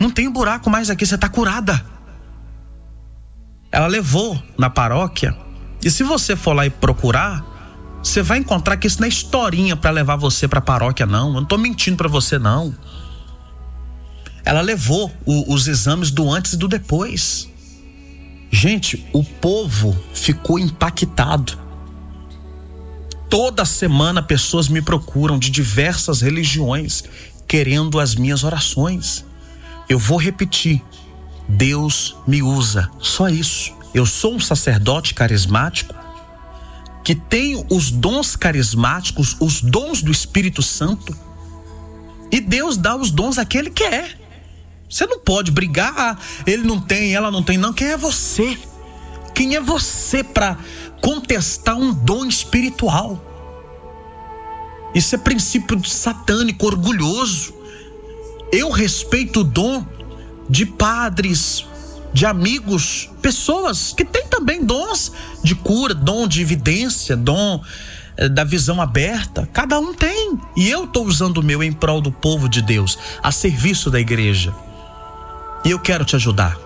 Não tem buraco mais aqui, você está curada. Ela levou na paróquia. E se você for lá e procurar, você vai encontrar que isso não é historinha para levar você para a paróquia, não. Eu não estou mentindo para você, não. Ela levou os exames do antes e do depois. Gente, o povo ficou impactado. Toda semana pessoas me procuram de diversas religiões, querendo as minhas orações. Eu vou repetir: Deus me usa, só isso. Eu sou um sacerdote carismático que tenho os dons carismáticos, os dons do Espírito Santo, e Deus dá os dons a quem Ele quer. Você não pode brigar, ele não tem, ela não tem, não. Quem é você? Quem é você para contestar um dom espiritual? Isso é princípio satânico, orgulhoso. Eu respeito o dom de padres, de amigos, pessoas que têm também dons de cura, dom de evidência, dom da visão aberta. Cada um tem. E eu estou usando o meu em prol do povo de Deus, a serviço da igreja. E eu quero te ajudar.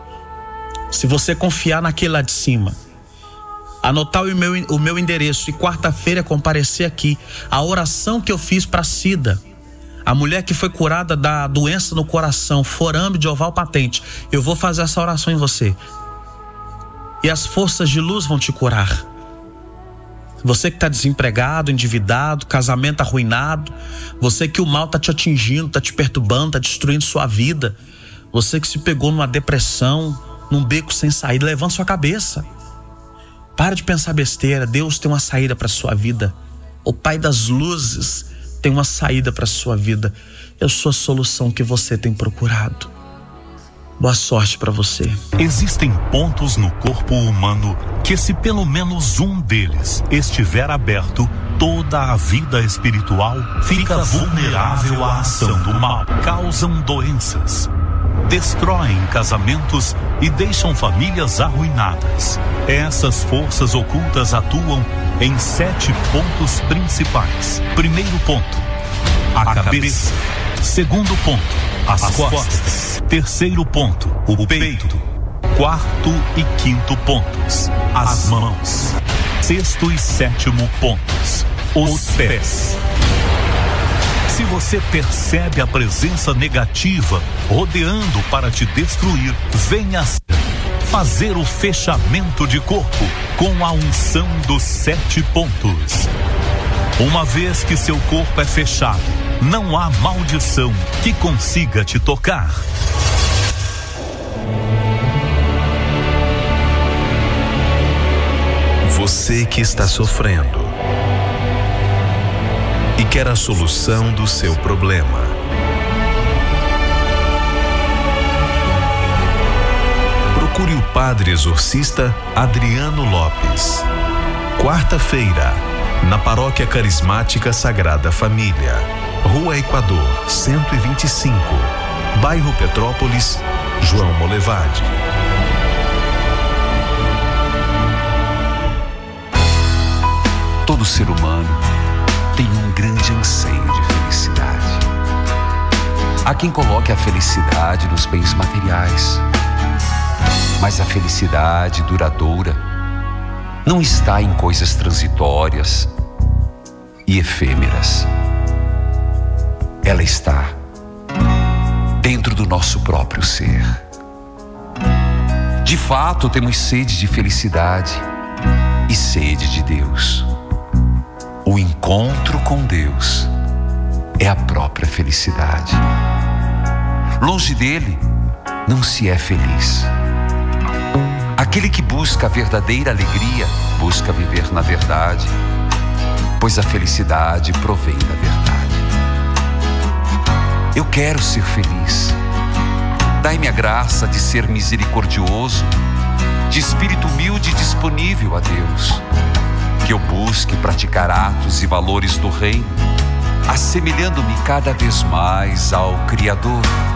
Se você confiar naquele lá de cima, anotar o meu endereço e quarta-feira comparecer aqui, a oração que eu fiz para Cida, a mulher que foi curada da doença no coração, forame de oval patente, eu vou fazer essa oração em você. E as forças de luz vão te curar. Você que está desempregado, endividado, casamento arruinado, você que o mal está te atingindo, está te perturbando, está destruindo sua vida, você que se pegou numa depressão, num beco sem saída, levanta sua cabeça. Para de pensar besteira. Deus tem uma saída para sua vida. O Pai das luzes tem uma saída para sua vida. Eu sou a solução que você tem procurado. Boa sorte para você. Existem pontos no corpo humano que, se pelo menos um deles estiver aberto, toda a vida espiritual fica vulnerável à ação do mal. Causam doenças, destroem casamentos e deixam famílias arruinadas. Essas forças ocultas atuam em 7 pontos principais. Primeiro ponto, a cabeça. Segundo ponto, as costas. Terceiro ponto, o peito. Quarto e quinto pontos, as mãos. Sexto e sétimo pontos, os pés. Se você percebe a presença negativa rodeando para te destruir, venha fazer o fechamento de corpo com a unção dos 7 pontos. Uma vez que seu corpo é fechado, não há maldição que consiga te tocar. Você que está sofrendo e quer a solução do seu problema. Procure o Padre Exorcista Adriano Lopes. Quarta-feira, na Paróquia Carismática Sagrada Família, Rua Equador, 125, Bairro Petrópolis, João Molevade. Todo ser humano tem um grande anseio de felicidade. Há quem coloque a felicidade nos bens materiais, mas a felicidade duradoura não está em coisas transitórias e efêmeras. Ela está dentro do nosso próprio ser. De fato, temos sede de felicidade e sede de Deus. O encontro com Deus é a própria felicidade. Longe dele, não se é feliz. Aquele que busca a verdadeira alegria, busca viver na verdade, pois a felicidade provém da verdade. Eu quero ser feliz. Dai-me a graça de ser misericordioso, de espírito humilde e disponível a Deus. Que eu busque praticar atos e valores do reino, assemelhando-me cada vez mais ao Criador.